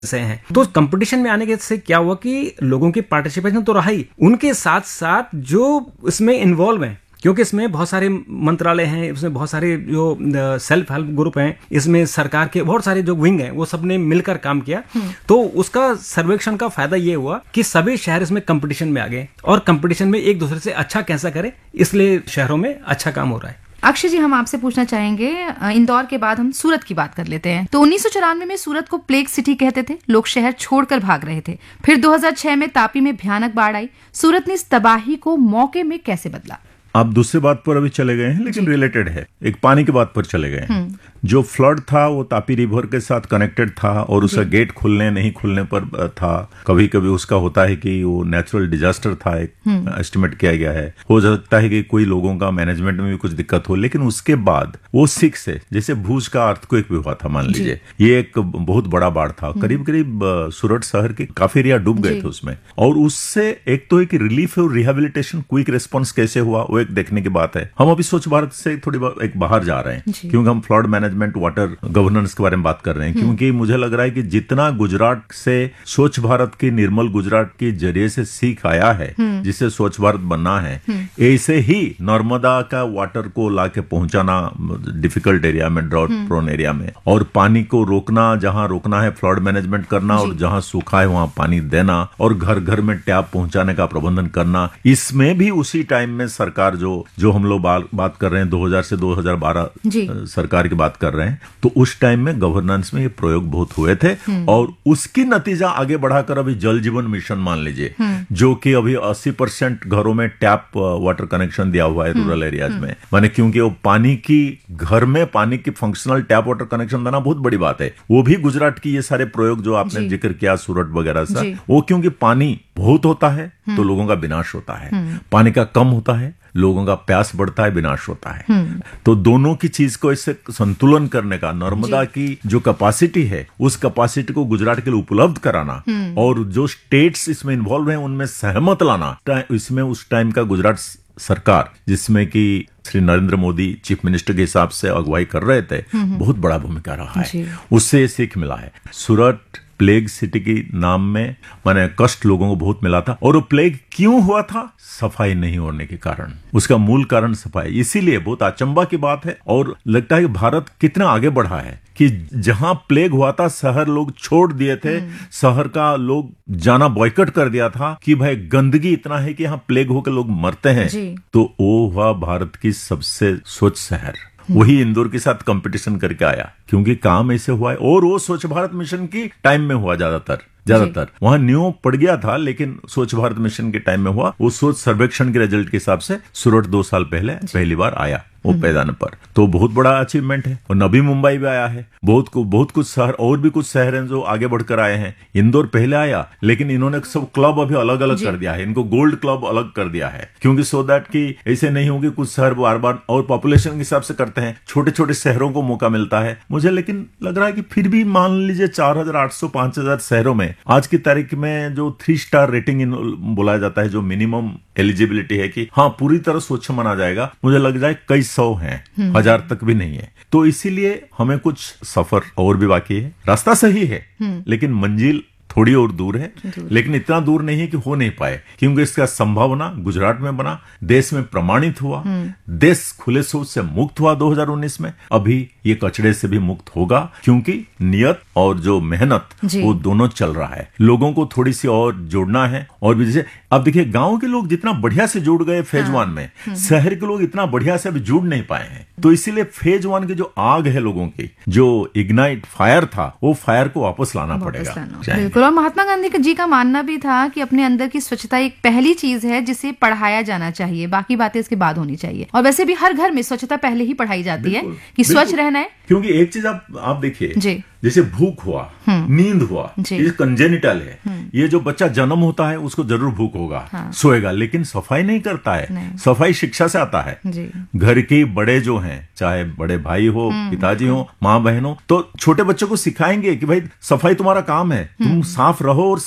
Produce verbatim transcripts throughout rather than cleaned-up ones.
से हैं। तो कंपटीशन में आने के से क्या हुआ कि लोगों की पार्टिसिपेशन तो रहा ही, उनके साथ साथ जो इसमें इन्वॉल्व हैं, क्योंकि इसमें बहुत सारे मंत्रालय हैं, इसमें बहुत सारे जो सेल्फ हेल्प ग्रुप हैं, इसमें सरकार के बहुत सारे जो विंग हैं, वो सब ने मिलकर काम किया। तो उसका सर्वेक्षण का फायदा ये हुआ कि सभी शहर इसमें कंपटीशन में आ गए और कंपटीशन में एक दूसरे से अच्छा कैसा करें, इसलिए शहरों में अच्छा काम हो रहा है। अक्षय जी, हम आपसे पूछना चाहेंगे, इंदौर के बाद हम सूरत की बात कर लेते हैं। तो उन्नीस सौ चौरानवे में सूरत को प्लेग सिटी कहते थे, लोग शहर छोड़कर भाग रहे थे। फिर दो हज़ार छह में तापी में भयानक बाढ़ आई। सूरत ने इस तबाही को मौके में कैसे बदला? आप दूसरे बात पर अभी चले गए हैं, लेकिन रिलेटेड है। एक पानी की बात पर चले गए हैं। जो फ्लड था वो तापी रिवर के साथ कनेक्टेड था और उसका गेट खुलने नहीं खुलने पर था। कभी कभी उसका होता है कि वो नेचुरल डिजास्टर था, एक एस्टिमेट किया गया है। हो सकता है कि कोई लोगों का मैनेजमेंट में भी कुछ दिक्कत हो, लेकिन उसके बाद वो सिक से, जैसे भूज का अर्थक्वेक भी हुआ था, मान लीजिए, ये एक बहुत बड़ा बाढ़ था। करीब करीब सूरत शहर के काफी एरिया डूब गए थे उसमें। और उससे एक तो एक रिलीफ और रिहेबिलिटेशन, क्विक रिस्पॉन्स कैसे हुआ, वो एक देखने की बात है। हम अभी स्वच्छ भारत से थोड़ी एक बाहर जा रहे हैं, क्योंकि हम फ्लड मैनेजमेंट, वाटर गवर्नेंस के बारे में बात कर रहे हैं। क्योंकि मुझे लग रहा है कि जितना गुजरात से स्वच्छ भारत की, निर्मल गुजरात के जरिए से सीख आया है, जिससे स्वच्छ भारत बनना है, ऐसे ही नर्मदा का वाटर को लाके पहुंचाना डिफिकल्ट एरिया में, ड्रॉट प्रोन एरिया में, और पानी को रोकना, जहां रोकना है फ्लड मैनेजमेंट करना, और जहां सूखा है वहां पानी देना, और घर घर में टैप पहुंचाने का प्रबंधन करना। इसमें भी उसी टाइम में सरकार जो जो हम लोग बात कर रहे हैं दो हज़ार से दो हज़ार बारह सरकार की बात कर रहे हैं, तो उस टाइम में गवर्नेंस में ये प्रयोग बहुत हुए थे। और उसकी नतीजा आगे बढ़ाकर अभी जल जीवन मिशन मान लीजिए, जो कि अभी अस्सी परसेंट घरों में टैप वाटर कनेक्शन दिया हुआ है रूरल एरियाज में। माने क्योंकि वो पानी की, घर में पानी की फंक्शनल टैप वाटर कनेक्शन देना बहुत बड़ी बात है। वो भी गुजरात की ये सारे प्रयोग जो आपने जिक्र किया सूरत वगैरह सा, वो क्योंकि पानी बहुत होता है तो लोगों का विनाश होता है, पानी का कम होता है लोगों का प्यास बढ़ता है, विनाश होता है। तो दोनों की चीज को इससे संतुलन करने का, नर्मदा की जो कैपेसिटी है उस कैपेसिटी को गुजरात के लिए उपलब्ध कराना, और जो स्टेट्स इसमें इन्वॉल्व हैं उनमें सहमत लाना, इसमें उस टाइम का गुजरात सरकार, जिसमें कि श्री नरेंद्र मोदी चीफ मिनिस्टर के हिसाब से अगुवाई कर रहे थे, बहुत बड़ा भूमिका रहा है। उससे सीख मिला है। सूरत प्लेग सिटी की नाम में माने कष्ट लोगों को बहुत मिला था। और वो प्लेग क्यों हुआ था? सफाई नहीं होने के कारण। उसका मूल कारण सफाई। इसीलिए बहुत अचंभा की बात है, और लगता है कि भारत कितना आगे बढ़ा है कि जहां प्लेग हुआ था शहर लोग छोड़ दिए थे, शहर का लोग जाना बॉयकट कर दिया था कि भाई गंदगी इतना है कि यहाँ प्लेग होकर लोग मरते हैं। तो वो हुआ भारत की सबसे स्वच्छ शहर। वही इंदौर के साथ कंपटीशन करके आया, क्योंकि काम ऐसे हुआ है। और वो स्वच्छ भारत मिशन की टाइम में हुआ, ज्यादातर ज्यादातर वहां न्यू पड़ गया था, लेकिन स्वच्छ भारत मिशन के टाइम में हुआ। वो स्वच्छ सर्वेक्षण के रिजल्ट के हिसाब से सूरत दो साल पहले पहली बार आया वो पैदान पर। तो बहुत बड़ा अचीवमेंट है। और नवी मुंबई भी आया है, बहुत को, बहुत कुछ शहर, और भी कुछ शहर हैं जो आगे बढ़कर आए हैं। इंदौर पहले आया, लेकिन इन्होंने सब क्लब अभी अलग अलग कर दिया है, इनको गोल्ड क्लब अलग कर दिया है, क्योंकि सो दैट कि ऐसे नहीं होगी कुछ शहर बार बार, और पॉपुलेशन के हिसाब से करते हैं, छोटे छोटे शहरों को मौका मिलता है। मुझे लेकिन लग रहा है कि फिर भी मान लीजिए चार हजार आठ सौ पांच हजार शहरों में आज की तारीख में जो थ्री स्टार रेटिंग बोला जाता है, जो मिनिमम एलिजिबिलिटी है कि हाँ पूरी तरह स्वच्छ माना जाएगा, मुझे लग जाए कई सौ हैं, हजार तक भी नहीं है। तो इसीलिए हमें कुछ सफर और भी बाकी है। रास्ता सही है, लेकिन मंजिल थोड़ी और दूर है, लेकिन इतना दूर नहीं है कि हो नहीं पाए, क्योंकि इसका संभावना गुजरात में बना, देश में प्रमाणित हुआ, देश खुले सोच से मुक्त हुआ दो हज़ार उन्नीस में। अभी ये कचड़े से भी मुक्त होगा, क्योंकि नियत और जो मेहनत वो दोनों चल रहा है। लोगों को थोड़ी सी और जोड़ना है। और भी जैसे अब देखिए, गांव के लोग जितना बढ़िया से जुड़ गए फेज वन में, शहर के लोग इतना बढ़िया से अभी जुड़ नहीं पाए हैं। तो इसीलिए फेज वन की जो आग है लोगों की, जो इग्नाइट फायर था, वो फायर को वापस लाना पड़ेगा। बिल्कुल। और महात्मा गांधी जी का मानना भी था कि अपने अंदर की स्वच्छता एक पहली चीज है जिसे पढ़ाया जाना चाहिए, बाकी बातें इसके बाद होनी चाहिए। और वैसे भी हर घर में स्वच्छता पहले ही पढ़ाई जाती है कि स्वच्छ रहना है। क्योंकि एक चीज आप आप देखिए, जैसे भूख हुआ, नींद हुआ, ये कंजेनिटल है। ये जो बच्चा जन्म होता है उसको जरूर भूख होगा, हाँ। सोएगा, लेकिन सफाई नहीं करता है। सफाई शिक्षा से आता है। घर के बड़े जो हैं, चाहे बड़े भाई हो, पिताजी हो, माँ बहन हो, तो छोटे बच्चों को सिखाएंगे कि भाई सफाई तुम्हारा काम है, तुम साफ रहो और साफ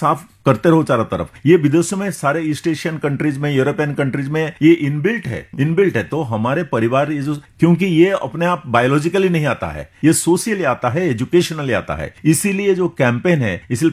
करते रहो चारों तरफ। ये विदेशों में सारे ईस्ट एशियन कंट्रीज में, यूरोपियन कंट्रीज में ये इनबिल्ट है, इनबिल्ट है। तो हमारे परिवार ये जो, क्योंकि ये अपने आप बायोलॉजिकली नहीं आता है, ये सोशली आता है, एजुकेशनली आता है। इसीलिए जो कैंपेन है, इसलिए